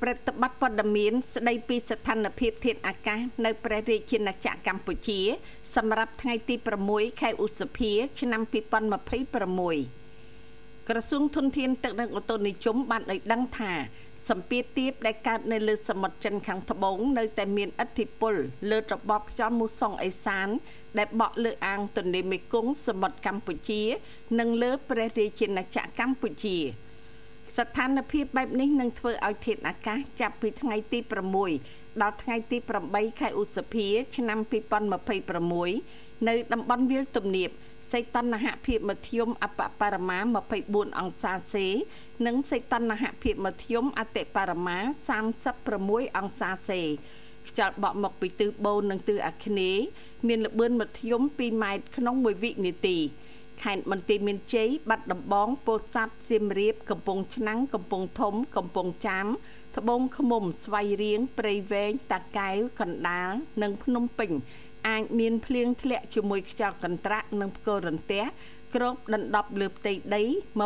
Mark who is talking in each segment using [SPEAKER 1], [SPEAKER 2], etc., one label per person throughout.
[SPEAKER 1] ប្រតិបត្តិព័ត៌មានស្ដីពីស្ថានភាពធាតុអាកាសនៅព្រះរាជាណាចក្រកម្ពុជាសម្រាប់ថ្ងៃទី6ខែឧសភាឆ្នាំ2026ក្រសួងធនធានទឹកនិងអូតូនិយមបានឲ្យដឹងថាសម្ពាធទាបដែលកើតនៅលើសមុទ្រចិនខាងត្បូងនៅតែមានឥទ្ធិពលលើរបបខ្យល់មូសុងអេសានដែលបក់លើអាងទន្លេមេគង្គសមុទ្រកម្ពុជានិងលើព្រះរាជាណាចក្រកម្ពុជាស្ថានភាពបែបនេះនឹងធ្វើឲ្យធាតុអាកាសចាប់ពីថ្ងៃទី6ដល់ថ្ងៃទី8ខែឧសភាឆ្នាំ2026នៅតំបន់វាលទំនាបសីតុណ្ហភាពមធ្យមអបបរមា24អង្សាសេនិងសីតុណ្ហភាពមធ្យមអតិបរមា36អង្សាសេខ្យល់បក់មកពីទិសបូននិងទិសអាគ្នេយ៍មានល្បឿនមធ្យម2ម៉ែត្រក្នុង1វិនាទីខេត្តបន្ទាយមានជ័យបាត់ដំបងពោធិ៍សាត់សៀមរាបកំពង់ឆ្នាំងកំពង់ធំកំពង់ចាមត្បូងឃ្មុំស្វាយរៀងព្រៃវែងតាកែវកណ្ដាលនិងភ្នំពេញអាចមានភ្លៀងធ្លាក់ជាមួយខ្យល់កន្ត្រាក់និងផ្គររន្ទះគ្របដណ្ដប់លើផ្ទៃដី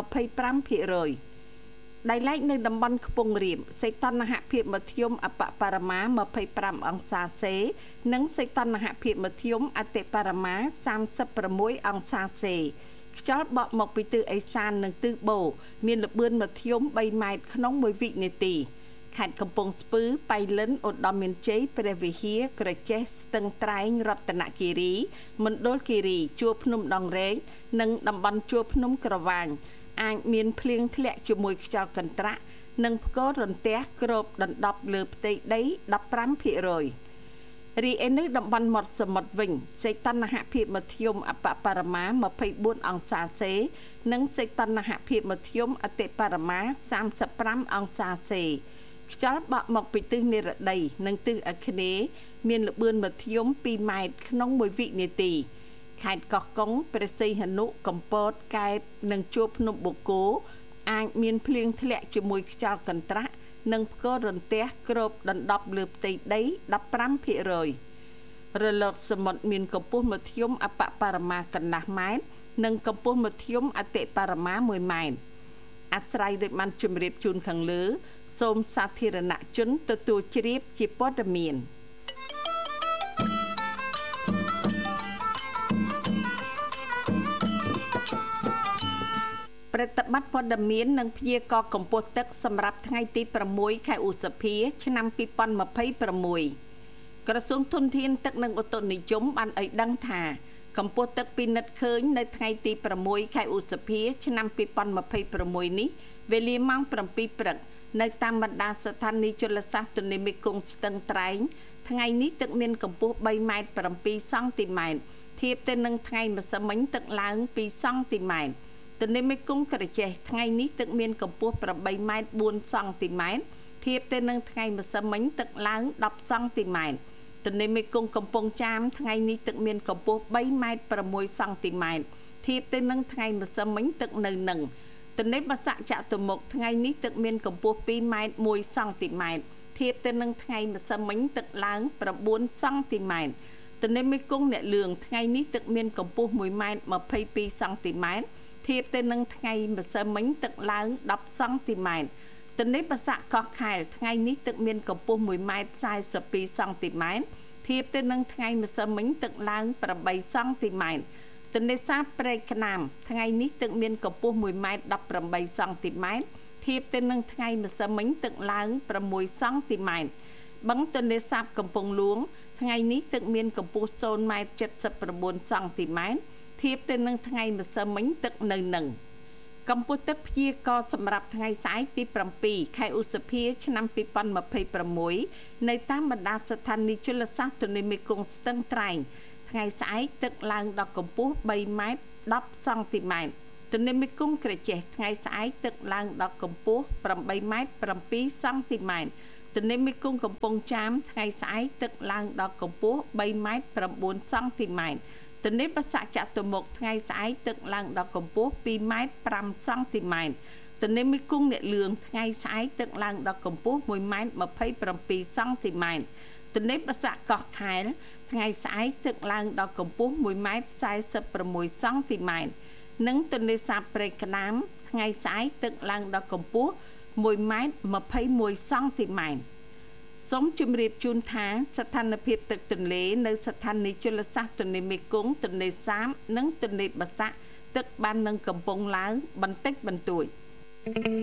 [SPEAKER 1] 25% ដែលឡែកនៅតំបន់ខ្ពង់រាបសីតុណ្ហភាពមធ្យមអបបរមា25អង្សាសេនិងសីតុណ្ហភាពមធ្យមអតិបរមា36អង្សាសេខ្យល់បក់មកពីទិសឦសាននិងទិសបូរមានល្បឿនមធ្យម3ម៉ែត្រក្នុង1វិនាទីខេត្តកំពង់ស្ពឺបៃលិនឧត្តរមានជ័យព្រះវិហារក្រចេះស្ទឹងត្រែងរតនគិរីមណ្ឌលគិរីជួរភ្នំដងរែកនិងតំបន់ជួរភ្នំក្រវាញអាចមានភ្លៀងធ្លាក់ជាមួយខ្យល់កន្ត្រាក់និងផ្គររន្ទះគ្របដណ្ដប់លើផ្ទៃដី 15% រីឯនៅតំបន់មាត់សមុទ្រវិញសីតុណ្ហភាពមធ្យមអបបរមា24អង្សាសេនិងសីតុណ្ហភាពមធ្យមអតិបរមា35អង្សាសេខ្យល់បក់មកពីទិសនិរតីនិងទិសអាគ្នេយ៍មានល្បឿនមធ្យម2ម៉ែត្រក្នុង1វិនាទីខេត្តកោះកុងព្រះសីហនុកំពតកែបនិងជួរភ្នំបូកគោអាចមានភ្លៀងធ្លាក់ជាមួយខ្យល់កន្ត្រាក់និងផ្គររន្ទះគ្របដណ្ដប់លើផ្ទៃដី 15% រលកសមុទ្រមានកម្ពស់មធ្យមអបបរមាកន្លះម៉ែត្រនិងកម្ពស់មធ្យមអតិបរមា1ម៉ែត្រអាស្រ័យដូចបានជម្រាបជូនខាងលើសូមសាធារណជនទទួលជ្រាបជាព័ត៌មានប្រតិបត្តិព័ត៌មាននិងព្យាករណ៍កម្ពស់ទឹកសម្រាប់ថ្ងៃទី6ខែឧសភាឆ្នាំ2026ក្រសួងធនធានទឹកនិងអូតូនិយមបានឲ្យដឹងថាកម្ពស់ទឹកពិនិត្យឃើញនៅថ្ងៃទី6ខែឧសភាឆ្នាំ2026នេះវេលាម៉ោង7ព្រឹកនៅតាមបណ្ដាស្ថានីយជលសាស្ត្រទន្លេមេគង្គស្ទឹងត្រែងថ្ងៃនេះទឹកមានកម្ពស់3ម៉ែត្រ7សង់ទីម៉ែត្រធៀបទៅនឹងថ្ងៃម្សិលមិញទឹកឡើង2សង់ទីម៉ែត្រទន្លេមេគង្គក្រចេះថ្ងៃនេះទឹកមានកម្ពស់8ម៉ែត្រ4សង់ទីម៉ែត្រធៀបទៅនឹងថ្ងៃម្សិលមិញទឹកឡើង10សង់ទីម៉ែត្រទន្លេមេគង្គកំពង់ចាមថ្ងៃនេះទឹកមានកម្ពស់3ម៉ែត្រ6សង់ទីម៉ែត្រធៀបទៅនឹងថ្ងៃម្សិលមិញទឹកនៅនឹងទន្លេបាសាក់ចតុមុខថ្ងៃនេះទឹកមានកម្ពស់2ម៉ែត្រ1សង់ទីម៉ែត្រធៀបទៅនឹងថ្ងៃម្សិលមិញទឹកឡើង9សង់ទីម៉ែត្រទន្លេមេគង្គអ្នកលឿងថ្ងៃនេះទឹកមានកម្ពស់1ម៉ែត្រ22សង់ទីម៉ែត្រធៀបទៅនឹងថ្ងៃម្សិលមិញទឹកឡើង10សង់ទីម៉ែត្រទន្លេបាសាក់កោះខែលថ្ងៃនេះទឹកមានកម្ពស់1ម៉ែត្រ42សង់ទីម៉ែត្រធៀបទៅនឹងថ្ងៃម្សិលមិញទឹកឡើង8សង់ទីម៉ែត្រទន្លេសាបព្រែកក្តាមថ្ងៃនេះទឹកមានកម្ពស់1ម៉ែត្រ18សង់ទីម៉ែត្រធៀបទៅនឹងថ្ងៃម្សិលមិញទឹកឡើង6សង់ទីម៉ែត្របឹងទន្លេសាបកំពង់ហ្លួងថ្ងៃនេះទឹកមានកម្ពស់0ម៉ែត្រ79សង់ទីម៉ែត្រធៀបទៅនឹងថ្ងៃម្សិលមិញទឹកនៅនឹងកម្ពស់ទឹកព្យាករណ៍សម្រាប់ថ្ងៃស្អែកទី7ខែឧសភាឆ្នាំ2026នៅតាមបណ្ដាស្ថានីយជលសាស្ត្រទន្លេមេគង្គស្ទឹងត្រែងថ្ងៃស្អែកទឹកឡើងដល់កម្ពស់3ម៉ែត្រ10សង់ទីម៉ែត្រទន្លេមេគង្គក្រចេះថ្ងៃស្អែកទឹកឡើងដល់កម្ពស់8ម៉ែត្រ7សង់ទីម៉ែត្រទន្លេមេគង្គកំពង់ចាមថ្ងៃស្អែកទឹកឡើងដល់កម្ពស់3ម៉ែត្រ9សង់ទីម៉ែត្រទន្លេបាសាក់ចតុមុខថ្ងៃស្អែកទឹកឡើងដល់កម្ពស់2ម៉ែត្រ5សង់ទីម៉ែត្រទន្លេមេគង្គអ្នកលឿងថ្ងៃស្អែកទឹកឡើងដល់កម្ពស់1ម៉ែត្រ27សង់ទីម៉ែត្រទន្លេបាសាក់កោះខែលថ្ងៃស្អែកទឹកឡើងដល់កម្ពស់1ម៉ែត្រ46សង់ទីម៉ែត្រនិងទន្លេសាបព្រែកក្តាមថ្ងៃស្អែកទឹកឡើងដល់កម្ពស់ 1 ម៉ែត្រ 21 សង់ទីម៉ែត្រសូមជម្រាបជូនថាស្ថានភាពទឹកទន្លេនៅស្ថានីយជលសាស្ត្រទន្លេមេគង្គទន្លេសាបនិងទន្លេបាសាក់ទឹកបាននឹងកំពុងឡើងបន្តិចបន្តួច